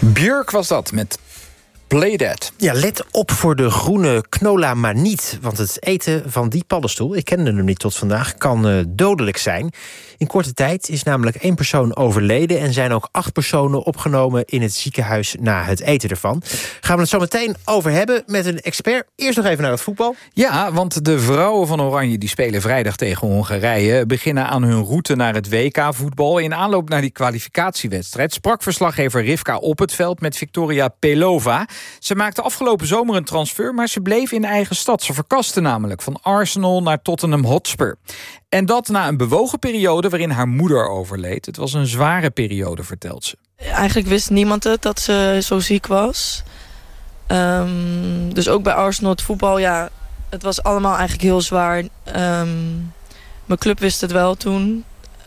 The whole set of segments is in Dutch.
Björk was dat met Play That. Ja, let op voor de groene knolamaniet. Want het eten van die paddenstoel, ik kende hem niet tot vandaag, kan dodelijk zijn. In korte tijd is namelijk 1 persoon overleden en zijn ook 8 personen opgenomen in het ziekenhuis na het eten ervan. Gaan we het zo meteen over hebben met een expert. Eerst nog even naar het voetbal. Ja, want de vrouwen van Oranje die spelen vrijdag tegen Hongarije, beginnen aan hun route naar het WK-voetbal. In aanloop naar die kwalificatiewedstrijd sprak verslaggever Rivka Oppetveld met Victoria Pelova. Ze maakte afgelopen zomer een transfer, maar ze bleef in eigen stad. Ze verkaste namelijk van Arsenal naar Tottenham Hotspur. En dat na een bewogen periode waarin haar moeder overleed. Het was een zware periode, vertelt ze. Eigenlijk wist niemand het, dat ze zo ziek was. Dus ook bij Arsenal, het voetbal, ja, het was allemaal eigenlijk heel zwaar. Mijn club wist het wel toen.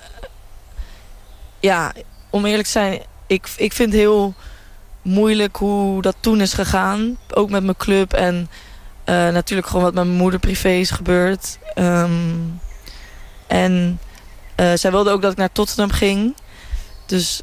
Ja, om eerlijk te zijn, ik vind het heel moeilijk hoe dat toen is gegaan. Ook met mijn club en natuurlijk gewoon wat met mijn moeder privé is gebeurd. En zij wilde ook dat ik naar Tottenham ging. Dus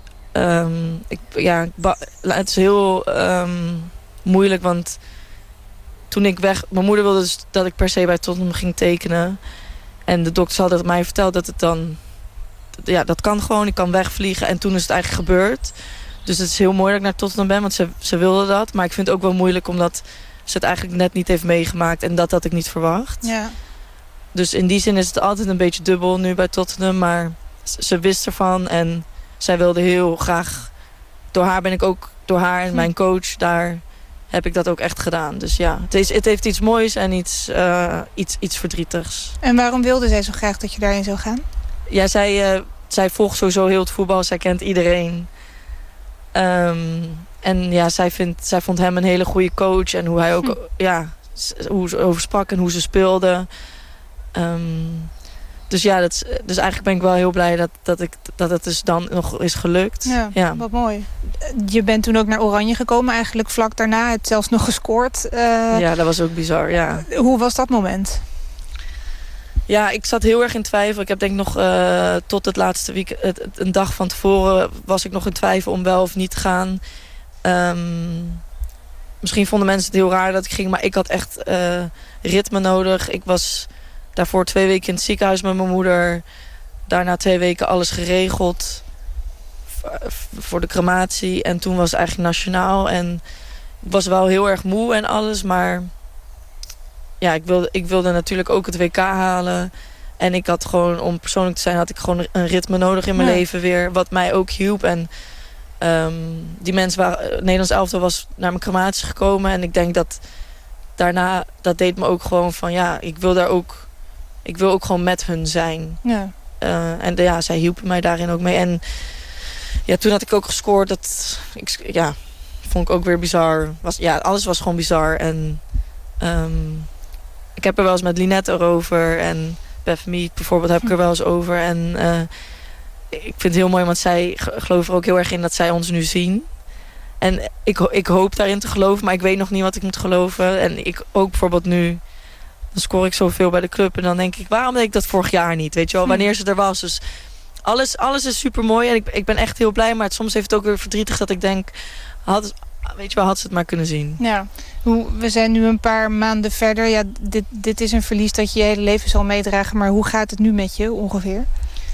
het is heel moeilijk, want toen ik weg... Mijn moeder wilde dus dat ik per se bij Tottenham ging tekenen. En de dokters hadden mij verteld dat het dan... Ja, dat kan gewoon, ik kan wegvliegen. En toen is het eigenlijk gebeurd. Dus het is heel mooi dat ik naar Tottenham ben, want ze wilde dat. Maar ik vind het ook wel moeilijk, omdat ze het eigenlijk net niet heeft meegemaakt. En dat had ik niet verwacht. Ja. Dus in die zin is het altijd een beetje dubbel nu bij Tottenham. Maar ze wist ervan en zij wilde heel graag... Door haar en mijn coach, daar heb ik dat ook echt gedaan. Dus ja, het heeft iets moois en iets verdrietigs. En waarom wilde zij zo graag dat je daarin zou gaan? Ja, zij volgt sowieso heel het voetbal. Zij kent iedereen. En ja, zij vond hem een hele goede coach. En hoe hij ook, hoe ze over sprak en hoe ze speelde. Dus ja, dus eigenlijk ben ik wel heel blij dat het dus dan nog is gelukt. Ja, wat mooi. Je bent toen ook naar Oranje gekomen, eigenlijk vlak daarna. Het zelfs nog gescoord. Ja, dat was ook bizar, ja. Hoe was dat moment? Ja, ik zat heel erg in twijfel. Ik heb denk ik nog tot het laatste week, een dag van tevoren, was ik nog in twijfel om wel of niet te gaan. Misschien vonden mensen het heel raar dat ik ging, maar ik had echt ritme nodig. Ik was daarvoor 2 weken in het ziekenhuis met mijn moeder. Daarna 2 weken alles geregeld voor de crematie. En toen was het eigenlijk nationaal. En ik was wel heel erg moe en alles, maar ja, ik wilde natuurlijk ook het WK halen. En ik had gewoon, om persoonlijk te zijn, had ik gewoon een ritme nodig in mijn leven weer. Wat mij ook hielp. En die mensen het Nederlands elftal was naar mijn crematie gekomen. En ik denk dat daarna, dat deed me ook gewoon van, ja, ik wil ook gewoon met hun zijn. Ja. En zij hielpen mij daarin ook mee. En ja, toen had ik ook gescoord. Vond ik ook weer bizar. Alles was gewoon bizar. En ik heb er wel eens met Linette erover. En Beth Mead bijvoorbeeld heb ik er wel eens over. En ik vind het heel mooi, want zij geloven er ook heel erg in dat zij ons nu zien. En ik hoop daarin te geloven, maar ik weet nog niet wat ik moet geloven. En ik ook bijvoorbeeld nu, dan scoor ik zoveel bij de club. En dan denk ik, waarom deed ik dat vorig jaar niet? Weet je wel, wanneer ze er was. Dus alles is super mooi. En ik ben echt heel blij. Maar soms heeft het ook weer verdrietig dat ik denk, had ze het maar kunnen zien. Ja, we zijn nu een paar maanden verder. Ja, dit is een verlies dat je je hele leven zal meedragen. Maar hoe gaat het nu met je ongeveer?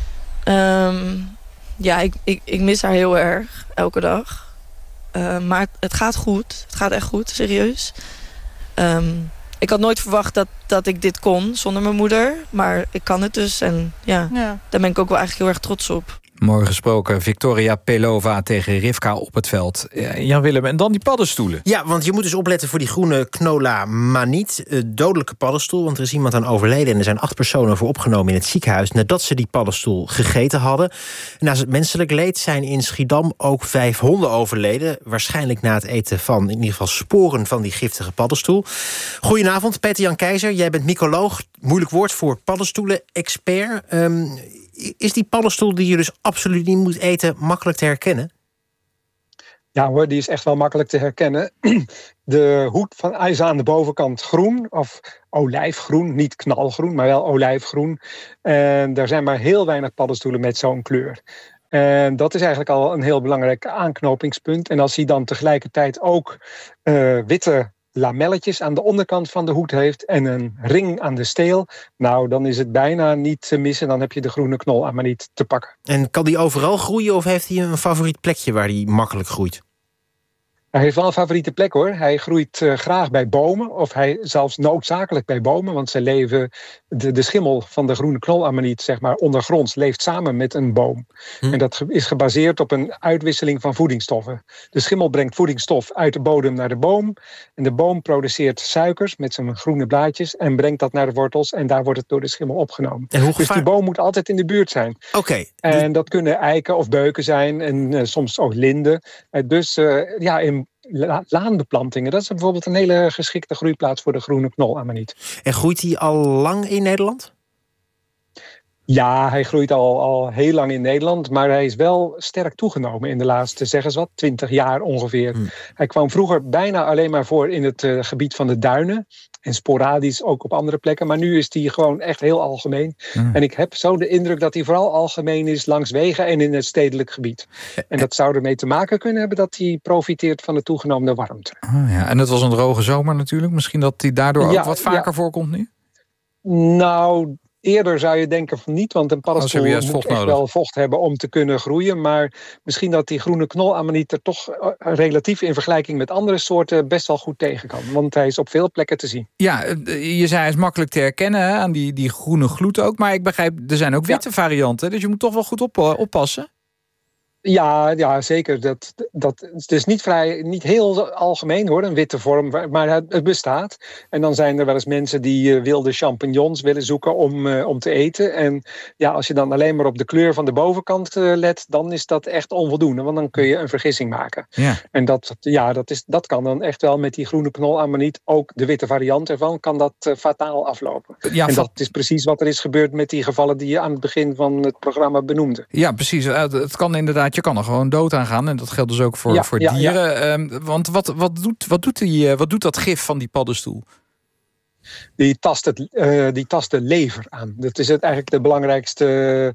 Ik mis haar heel erg. Elke dag. Maar het gaat goed. Het gaat echt goed, serieus. Ik had nooit verwacht dat ik dit kon zonder mijn moeder. Maar ik kan het dus. En daar ben ik ook wel eigenlijk heel erg trots op. Mooi gesproken, Victoria Pelova tegen Rivka Oppetveld. Jan-Willem, en dan die paddenstoelen. Ja, want je moet dus opletten voor die groene knolamaniet. Dodelijke paddenstoel, want er is iemand aan overleden. En er zijn 8 personen voor opgenomen in het ziekenhuis nadat ze die paddenstoel gegeten hadden. Naast het menselijk leed zijn in Schiedam ook 5 honden overleden. Waarschijnlijk na het eten van in ieder geval sporen van die giftige paddenstoel. Goedenavond, Peter-Jan Keizer. Jij bent mycoloog, moeilijk woord voor paddenstoelen-expert. Is die paddenstoel die je dus absoluut niet moet eten makkelijk te herkennen? Ja hoor, die is echt wel makkelijk te herkennen. De hoed is aan de bovenkant groen of olijfgroen. Niet knalgroen, maar wel olijfgroen. En er zijn maar heel weinig paddenstoelen met zo'n kleur. En dat is eigenlijk al een heel belangrijk aanknopingspunt. En als hij dan tegelijkertijd ook witte lamelletjes aan de onderkant van de hoed heeft en een ring aan de steel, nou, dan is het bijna niet te missen. Dan heb je de groene knolamaniet te pakken. En kan die overal groeien of heeft hij een favoriet plekje waar hij makkelijk groeit? Hij heeft wel een favoriete plek, hoor. Hij groeit graag bij bomen, of hij zelfs noodzakelijk bij bomen, want ze leven, de schimmel van de groene knolamaniet, zeg maar, ondergronds, leeft samen met een boom. En dat is gebaseerd op een uitwisseling van voedingsstoffen. De schimmel brengt voedingsstof uit de bodem naar de boom, en de boom produceert suikers met zijn groene blaadjes en brengt dat naar de wortels, en daar wordt het door de schimmel opgenomen. Dus die boom moet altijd in de buurt zijn. Oké. En dat kunnen eiken of beuken zijn, en soms ook linden. In laanbeplantingen, dat is bijvoorbeeld een hele geschikte groeiplaats voor de groene knolamaniet. En groeit hij al lang in Nederland? Ja, hij groeit al heel lang in Nederland, maar hij is wel sterk toegenomen in de laatste, zeg eens wat, 20 jaar ongeveer. Hij kwam vroeger bijna alleen maar voor in het gebied van de duinen en sporadisch ook op andere plekken, maar nu is hij gewoon echt heel algemeen. En ik heb zo de indruk dat hij vooral algemeen is langs wegen en in het stedelijk gebied. En dat zou ermee te maken kunnen hebben dat hij profiteert van de toegenomen warmte. En het was een droge zomer natuurlijk. Misschien dat hij daardoor ook wat vaker voorkomt nu? Nou, eerder zou je denken van niet, want een paddenstoel moet echt wel vocht hebben om te kunnen groeien. Maar misschien dat die groene knolamaniet er toch relatief in vergelijking met andere soorten best wel goed tegen kan. Want hij is op veel plekken te zien. Ja, je zei hij is makkelijk te herkennen, hè, aan die groene gloed ook. Maar ik begrijp, er zijn ook witte varianten, dus je moet toch wel goed oppassen. Ja, zeker. Het is niet heel algemeen, hoor, een witte vorm, maar het bestaat. En dan zijn er wel eens mensen die wilde champignons willen zoeken om te eten. En ja, als je dan alleen maar op de kleur van de bovenkant let, dan is dat echt onvoldoende, want dan kun je een vergissing maken. Ja. En dat kan dan echt wel met die groene knolamaniet, ook de witte variant ervan, kan dat fataal aflopen. Ja, en dat is precies wat er is gebeurd met die gevallen die je aan het begin van het programma benoemde. Ja, precies. Het kan inderdaad. Je kan er gewoon dood aan gaan. En dat geldt dus ook voor dieren. Ja. Want wat doet dat gif van die paddenstoel? Die tast de lever aan. Dat is eigenlijk de belangrijkste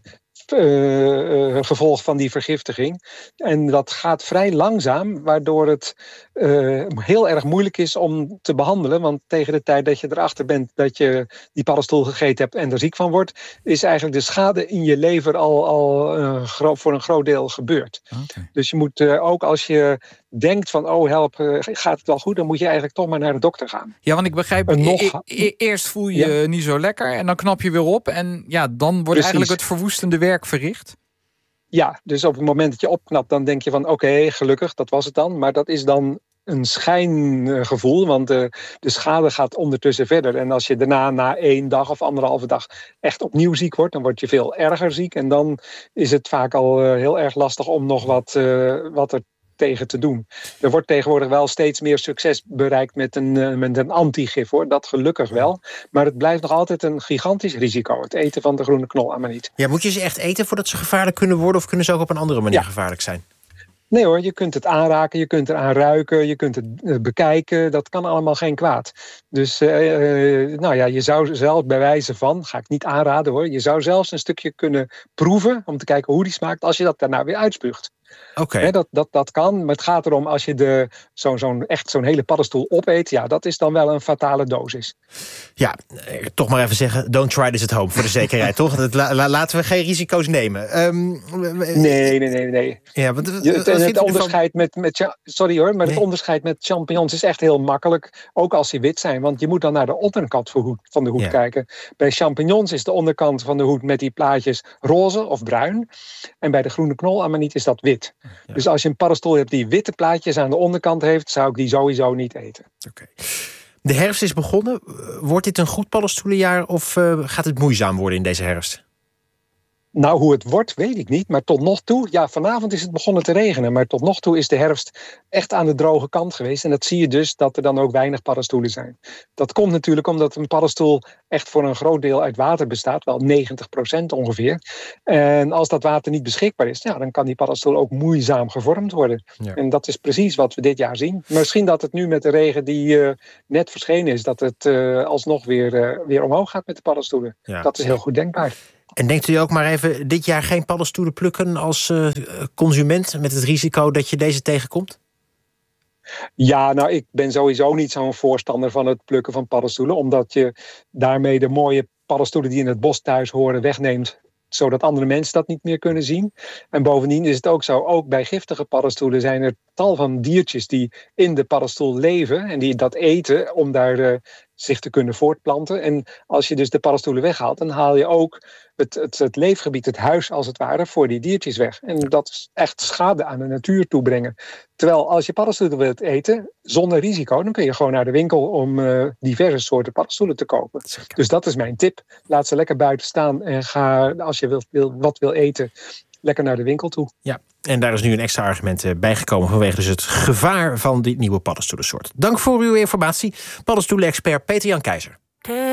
gevolg van die vergiftiging. En dat gaat vrij langzaam, waardoor het heel erg moeilijk is om te behandelen. Want tegen de tijd dat je erachter bent dat je die paddenstoel gegeten hebt en er ziek van wordt, is eigenlijk de schade in je lever al voor een groot deel gebeurd. Okay. Dus je moet ook als je denkt van help, gaat het wel goed, dan moet je eigenlijk toch maar naar de dokter gaan. Ja, want ik begrijp, eerst voel je je niet zo lekker en dan knap je weer op en ja, dan wordt eigenlijk het verwoestende werk verricht. Ja, dus op het moment dat je opknapt, dan denk je van oké, gelukkig, dat was het dan. Maar dat is dan een schijngevoel, want de schade gaat ondertussen verder. En als je daarna na 1 dag of 1,5 dag echt opnieuw ziek wordt, dan word je veel erger ziek. En dan is het vaak al heel erg lastig om nog wat er tegen te doen. Er wordt tegenwoordig wel steeds meer succes bereikt met een antigif, hoor. Dat gelukkig wel. Maar het blijft nog altijd een gigantisch risico, het eten van de groene knolamaniet. Ja, moet je ze echt eten voordat ze gevaarlijk kunnen worden, of kunnen ze ook op een andere manier gevaarlijk zijn? Nee hoor, je kunt het aanraken, je kunt eraan ruiken, je kunt het bekijken. Dat kan allemaal geen kwaad. Dus je zou zelf bij wijze van, ga ik niet aanraden hoor, je zou zelfs een stukje kunnen proeven om te kijken hoe die smaakt als je dat daarna weer uitspuugt. Okay. Dat kan, maar het gaat erom als je zo'n hele paddenstoel opeet, ja, dat is dan wel een fatale dosis. Ja, toch maar even zeggen, don't try this at home, voor de zekerheid, toch? Laten we geen risico's nemen. Nee. Ja, het onderscheid het onderscheid met champignons is echt heel makkelijk, ook als ze wit zijn, want je moet dan naar de onderkant van de hoed kijken. Bij champignons is de onderkant van de hoed met die plaatjes roze of bruin, en bij de groene knolamaniet is dat wit. Ja. Dus als je een paddenstoel hebt die witte plaatjes aan de onderkant heeft, zou ik die sowieso niet eten. Okay. De herfst is begonnen. Wordt dit een goed paddenstoelenjaar of gaat het moeizaam worden in deze herfst? Nou, hoe het wordt, weet ik niet. Maar tot nog toe, ja, vanavond is het begonnen te regenen. Maar tot nog toe is de herfst echt aan de droge kant geweest. En dat zie je dus dat er dan ook weinig paddenstoelen zijn. Dat komt natuurlijk omdat een paddenstoel echt voor een groot deel uit water bestaat. Wel 90% ongeveer. En als dat water niet beschikbaar is, ja, dan kan die paddenstoel ook moeizaam gevormd worden. Ja. En dat is precies wat we dit jaar zien. Misschien dat het nu met de regen die net verschenen is, dat het alsnog weer omhoog gaat met de paddenstoelen. Ja. Dat is heel goed denkbaar. En denkt u ook maar even dit jaar geen paddenstoelen plukken als consument, met het risico dat je deze tegenkomt? Ja, nou, ik ben sowieso niet zo'n voorstander van het plukken van paddenstoelen, omdat je daarmee de mooie paddenstoelen die in het bos thuis horen wegneemt, zodat andere mensen dat niet meer kunnen zien. En bovendien is het ook zo, ook bij giftige paddenstoelen zijn er tal van diertjes die in de paddenstoel leven en die dat eten om daar zich te kunnen voortplanten. En als je dus de paddenstoelen weghaalt, dan haal je ook het leefgebied, het huis als het ware, voor die diertjes weg. En dat is echt schade aan de natuur toebrengen. Terwijl als je paddenstoelen wilt eten, zonder risico, dan kun je gewoon naar de winkel om diverse soorten paddenstoelen te kopen. Zeker. Dus dat is mijn tip. Laat ze lekker buiten staan en ga, als je wat wil eten, lekker naar de winkel toe. Ja, en daar is nu een extra argument bijgekomen vanwege dus het gevaar van die nieuwe paddenstoelensoort. Dank voor uw informatie, paddenstoelen-expert Peter-Jan Keizer.